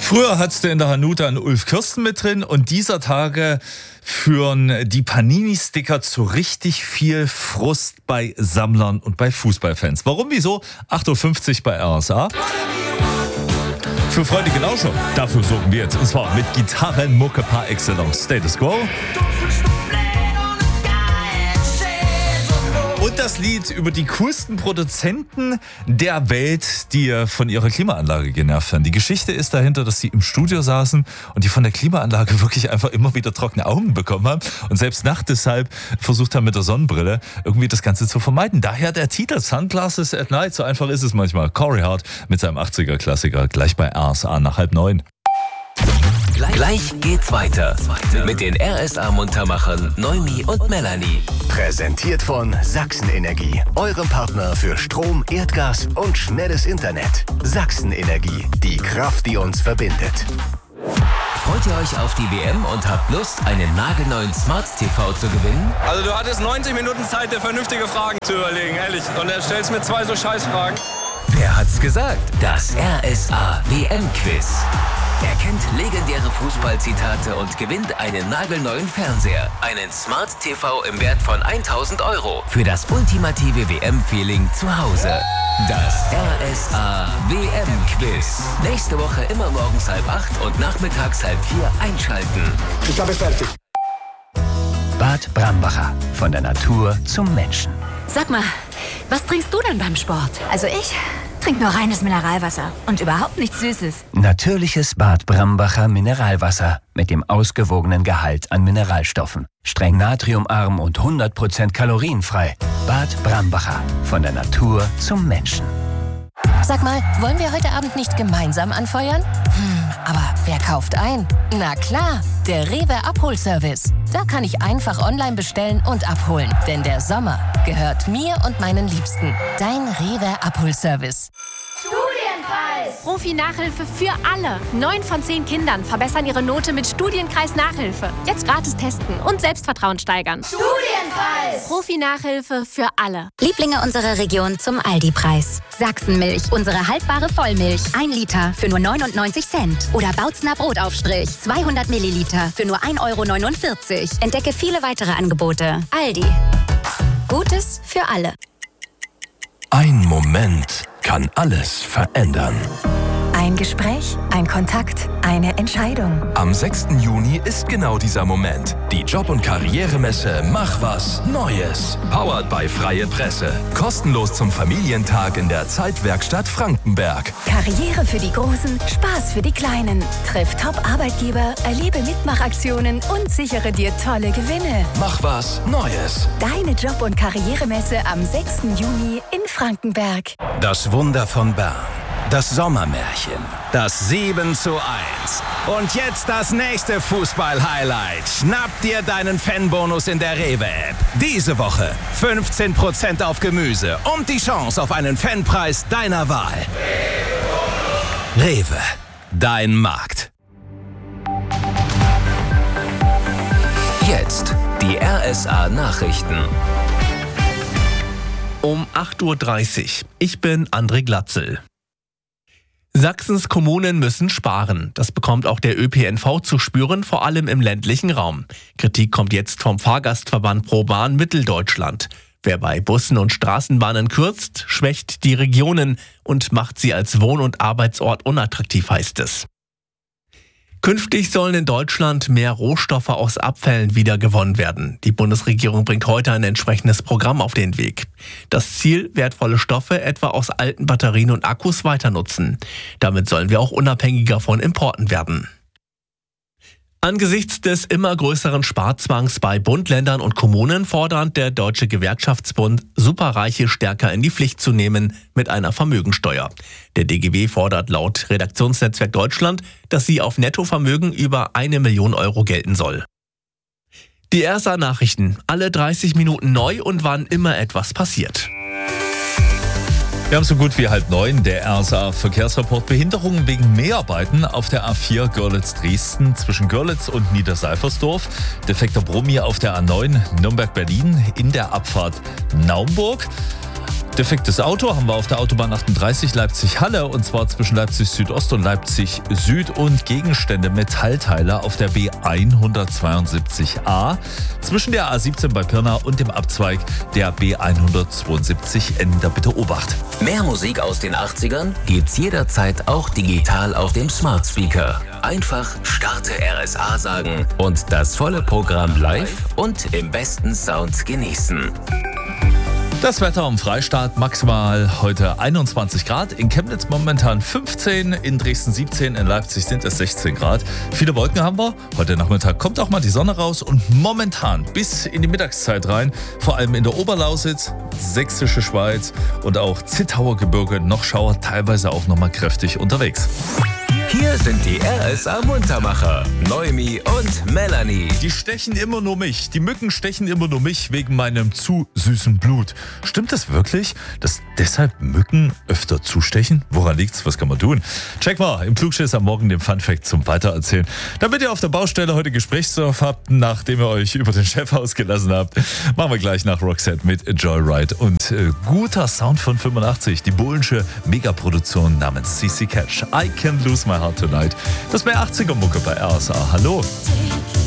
Früher hattest du in der Hanuta einen Ulf Kirsten mit drin und dieser Tage führen die Panini-Sticker zu richtig viel Frust bei Sammlern und bei Fußballfans. Warum, wieso? 8.50 Uhr bei RSA. Für Freunde genauso. Dafür sorgen wir jetzt. Und zwar mit Gitarrenmucke par excellence. Status Quo. Und das Lied über die coolsten Produzenten der Welt, die von ihrer Klimaanlage genervt werden. Die Geschichte ist dahinter, dass sie im Studio saßen und die von der Klimaanlage wirklich einfach immer wieder trockene Augen bekommen haben und selbst nachts deshalb versucht haben, mit der Sonnenbrille irgendwie das Ganze zu vermeiden. Daher der Titel Sunglasses at Night. So einfach ist es manchmal. Corey Hart mit seinem 80er-Klassiker gleich bei RSA nach 8:30. Gleich geht's weiter mit den RSA-Muntermachern Noemi und Melanie. Präsentiert von Sachsenenergie, eurem Partner für Strom, Erdgas und schnelles Internet. Sachsenenergie, die Kraft, die uns verbindet. Freut ihr euch auf die WM und habt Lust, einen nagelneuen Smart TV zu gewinnen? Also du hattest 90 Minuten Zeit, dir vernünftige Fragen zu überlegen, ehrlich. Und er stellst mir 2 so Scheißfragen. Wer hat's gesagt? Das RSA WM-Quiz. Er kennt legendäre Fußballzitate und gewinnt einen nagelneuen Fernseher. Einen Smart TV im Wert von 1.000 € für das ultimative WM-Feeling zu Hause. Das RSA WM-Quiz. Nächste Woche immer morgens 7:30 und nachmittags 3:30 einschalten. Ich habe fertig. Bad Brambacher. Von der Natur zum Menschen. Sag mal, was trinkst du denn beim Sport? Also ich trinke nur reines Mineralwasser und überhaupt nichts Süßes. Natürliches Bad Brambacher Mineralwasser mit dem ausgewogenen Gehalt an Mineralstoffen. Streng natriumarm und 100% kalorienfrei. Bad Brambacher. Von der Natur zum Menschen. Sag mal, wollen wir heute Abend nicht gemeinsam anfeuern? Aber wer kauft ein? Na klar, der Rewe Abholservice. Da kann ich einfach online bestellen und abholen. Denn der Sommer gehört mir und meinen Liebsten. Dein Rewe Abholservice. Studienpreis! Profi-Nachhilfe für alle. 9 von 10 Kindern verbessern ihre Note mit Studienkreis-Nachhilfe. Jetzt gratis testen und Selbstvertrauen steigern. Studienpreis! Profi-Nachhilfe für alle. Lieblinge unserer Region zum Aldi-Preis. Sachsenmilch, unsere haltbare Vollmilch. 1 Liter für nur 99 Cent. Oder Bautzner Brotaufstrich, 200 Milliliter für nur 1,49 €. Entdecke viele weitere Angebote. Aldi. Gutes für alle. Ein Moment kann alles verändern. Ein Gespräch, ein Kontakt, eine Entscheidung. Am 6. Juni ist genau dieser Moment. Die Job- und Karrieremesse Mach was Neues. Powered by Freie Presse. Kostenlos zum Familientag in der Zeitwerkstatt Frankenberg. Karriere für die Großen, Spaß für die Kleinen. Triff Top-Arbeitgeber, erlebe Mitmachaktionen und sichere dir tolle Gewinne. Mach was Neues. Deine Job- und Karrieremesse am 6. Juni in Frankenberg. Das Wunder von Bern. Das Sommermärchen. Das 7:1. Und jetzt das nächste Fußball-Highlight. Schnapp dir deinen Fanbonus in der Rewe-App. Diese Woche 15% auf Gemüse und die Chance auf einen Fanpreis deiner Wahl. Rewe. Dein Markt. Jetzt die RSA-Nachrichten. Um 8:30 Uhr. Ich bin André Glatzel. Sachsens Kommunen müssen sparen. Das bekommt auch der ÖPNV zu spüren, vor allem im ländlichen Raum. Kritik kommt jetzt vom Fahrgastverband ProBahn Mitteldeutschland. Wer bei Bussen und Straßenbahnen kürzt, schwächt die Regionen und macht sie als Wohn- und Arbeitsort unattraktiv, heißt es. Künftig sollen in Deutschland mehr Rohstoffe aus Abfällen wiedergewonnen werden. Die Bundesregierung bringt heute ein entsprechendes Programm auf den Weg. Das Ziel, wertvolle Stoffe etwa aus alten Batterien und Akkus weiter nutzen. Damit sollen wir auch unabhängiger von Importen werden. Angesichts des immer größeren Sparzwangs bei Bund, Ländern und Kommunen fordert der Deutsche Gewerkschaftsbund, Superreiche stärker in die Pflicht zu nehmen mit einer Vermögensteuer. Der DGB fordert laut Redaktionsnetzwerk Deutschland, dass sie auf Nettovermögen über 1 Million € gelten soll. Die RSA-Nachrichten, alle 30 Minuten neu und wann immer etwas passiert. Wir haben so gut wie 8:30 der RSA-Verkehrsreport. Behinderungen wegen Mäharbeiten auf der A4 Görlitz-Dresden zwischen Görlitz und Niederseifersdorf. Defekter Brummi auf der A9 Nürnberg-Berlin in der Abfahrt Naumburg. Defektes Auto haben wir auf der Autobahn 38 Leipzig-Halle und zwar zwischen Leipzig Südost und Leipzig Süd und Gegenstände, Metallteile auf der B172a zwischen der A17 bei Pirna und dem Abzweig der B172N. Da bitte Obacht. Mehr Musik aus den 80ern gibt's jederzeit auch digital auf dem Smart Speaker. Einfach Starte RSA sagen und das volle Programm live und im besten Sound genießen. Das Wetter am Freistaat maximal heute 21 Grad, in Chemnitz momentan 15, in Dresden 17, in Leipzig sind es 16 Grad. Viele Wolken haben wir, heute Nachmittag kommt auch mal die Sonne raus und momentan bis in die Mittagszeit rein, vor allem in der Oberlausitz, Sächsische Schweiz und auch Zittauer Gebirge, noch Schauer, teilweise auch noch mal kräftig unterwegs. Hier sind die RSA Muntermacher, Noemi und Melanie. Die stechen immer nur mich. Die Mücken stechen immer nur mich wegen meinem zu süßen Blut. Stimmt das wirklich, dass deshalb Mücken öfter zustechen? Woran liegt's? Was kann man tun? Check mal im Klugschiss am Morgen den Funfact zum Weitererzählen. Damit ihr auf der Baustelle heute Gesprächsstoff habt, nachdem ihr euch über den Chef ausgelassen habt, machen wir gleich nach Roxette mit Joyride und guter Sound von 85. Die Bohlensche Megaproduktion namens CC Catch. I Can't Lose My Heart Tonight. Das wäre 80er Mucke bei RSA. Hallo.